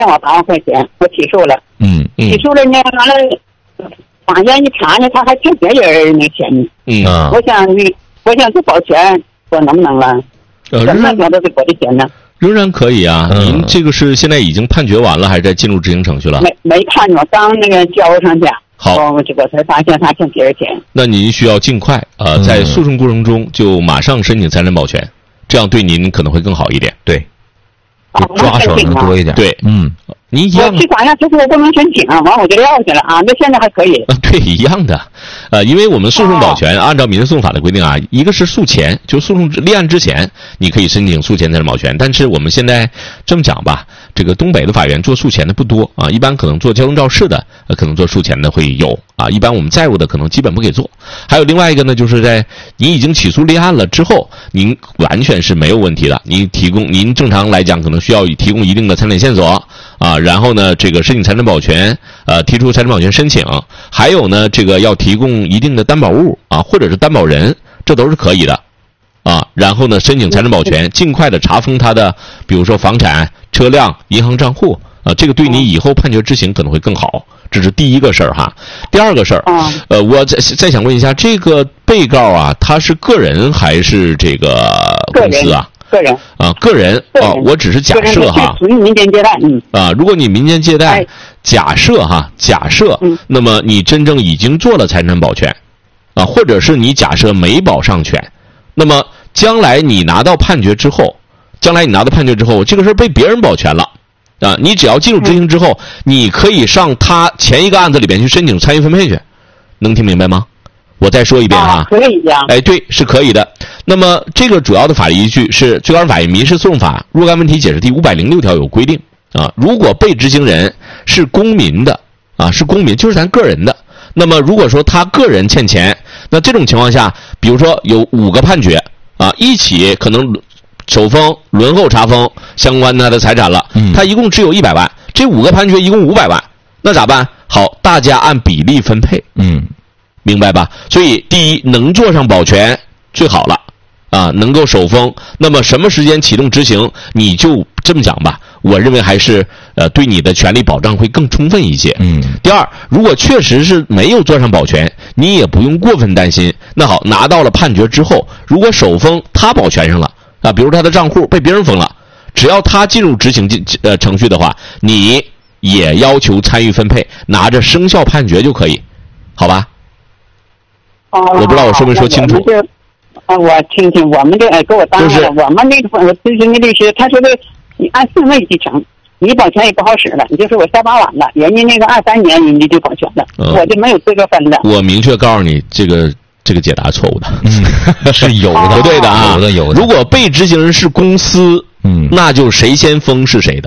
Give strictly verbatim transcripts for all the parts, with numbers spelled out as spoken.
我八万块钱，我起诉了。 嗯嗯。 起诉了呢，完了，法院一查呢，他还欠别人那钱呢。 嗯啊。 我想你，我想这保全，我能不能了？ 呃， 怎么能得到我的钱呢？ 仍然可以啊。嗯、您这个是现在已经判决完了，还是在进入执行程序了？ 没没判，我刚那个交上去。 好， 我我才发现他欠别人钱。 那您需要尽快呃，在诉讼过程中就马上申请财产保全，这样对您可能会更好一点。 对，抓手能多一点。 对，嗯，您一样。 我去法院，就是我不能申请，完我就撂去了啊。那现在还可以。 啊，对，一样的，呃，因为我们诉讼保全、哦、按照民事诉讼法的规定啊，一个是诉前，就诉讼立案之前，你可以申请诉前财产保全。但是我们现在这么讲吧，这个东北的法院做诉前的不多啊，一般可能做交通肇事的，呃，可能做诉前的会有啊。一般我们债务的可能基本不给做。还有另外一个呢，就是在您已经起诉立案了之后，您完全是没有问题的。您提供，您正常来讲可能需要提供一定的财产线索啊，然后呢，这个申请财产保全，呃，提出财产保全申请，还有呢，这个要提供一定的担保物啊，或者是担保人，这都是可以的啊。然后呢，申请财产保全，尽快的查封他的，比如说房产、车辆、银行账户啊，这个对你以后判决执行可能会更好。这是第一个事儿哈。第二个事儿，呃，我再再想问一下，这个被告啊，他是个人还是这个公司啊？ 个人啊，个人啊，我只是假设哈， 属于民间借贷，嗯啊，如果你民间借贷，假设哈，假设， 嗯， 那么你真正已经做了财产保全，啊，或者是你假设没保上全，那么将来你拿到判决之后，将来你拿到判决之后，这个事儿被别人保全了，啊，你只要进入执行之后，嗯、你可以上他前一个案子里边去申请参与分配去，能听明白吗？我再说一遍哈， 啊、可以呀、啊。 哎，对，是可以的。那么这个主要的法律依据是最高人法院民事诉讼法若干问题解释第五百零六条有规定啊，如果被执行人是公民的啊，是公民，就是咱个人的。那么如果说他个人欠钱，那这种情况下，比如说有五个判决啊，一起可能首封、轮后查封相关他的财产了， 嗯， 他一共只有一百万，这五个判决一共五百万，那咋办？好，大家按比例分配， 嗯。 明白吧？所以第一，能做上保全最好了啊，能够首封。那么什么时间启动执行？你就这么讲吧。我认为还是呃对你的权利保障会更充分一些。 嗯。 第二，如果确实是没有做上保全，你也不用过分担心。那好，拿到了判决之后，如果首封他保全上了啊，比如他的账户被别人封了，只要他进入执行进呃程序的话，你也要求参与分配，拿着生效判决就可以，好吧？ 哦， 我不知道我说没说清楚。 啊，我听听，我们这哎给我当了，就是、我们那个我咨询的律师，他说的你按顺位继承，你保全也不好使了，你就说我下八晚了，人家那个二三年人家就保全了，嗯、我就没有资格分的。 我明确告诉你，这个这个解答错误的， 嗯、是有的， 不对的啊， 有的有的。 如果被执行人是公司， 嗯， 那就谁先封是谁的。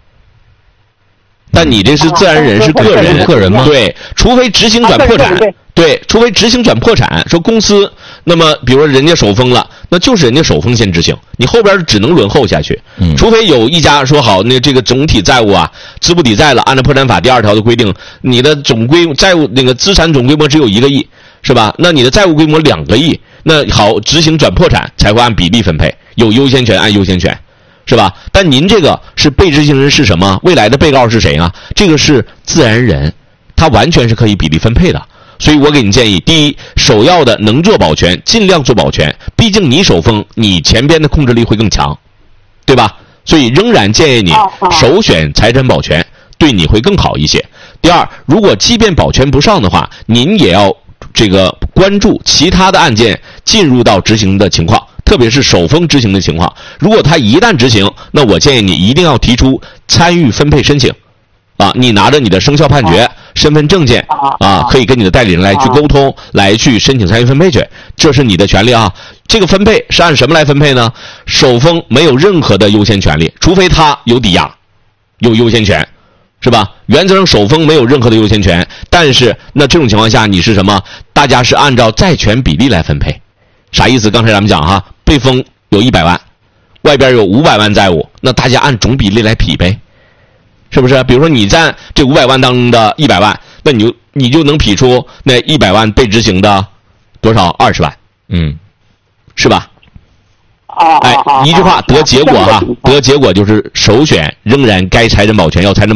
但你这是自然人，是个人， 个人吗？ 对，除非执行转破产。对，除非执行转破产，说公司，那么比如说人家首封了，那就是人家首封先执行，你后边只能轮后下去。 嗯， 除非有一家说好，那这个总体债务啊，资不抵债了，按照破产法第二条的规定，你的总规债务那个资产总规模只有一个亿，是吧？那你的债务规模两个亿，那好，执行转破产才会按比例分配，有优先权按优先权，是吧？但您这个是被执行人是什么？未来的被告是谁啊？这个是自然人，他完全是可以比例分配的。所以我给你建议，第一，首要的能做保全，尽量做保全，毕竟你首封，你前边的控制力会更强，对吧？所以仍然建议你首选财产保全，对你会更好一些。第二，如果即便保全不上的话，您也要这个关注其他的案件进入到执行的情况，特别是首封执行的情况。如果他一旦执行，那我建议你一定要提出参与分配申请。啊，你拿着你的生效判决、身份证件啊，可以跟你的代理人来去沟通，来去申请参与分配去，这是你的权利啊。这个分配是按什么来分配呢？首封没有任何的优先权利，除非他有抵押，有优先权，是吧？原则上首封没有任何的优先权，但是那这种情况下你是什么？大家是按照债权比例来分配，啥意思？刚才咱们讲哈，被封有一百万，外边有五百万债务，那大家按总比例来匹呗。是不是？比如说你占这五百万当中的一百万，那你就你就能匹出那一百万被执行的多少二十万， 嗯， 是吧？ 啊！ 哎，一句话得结果哈，得结果就是首选仍然该财产保全要财产。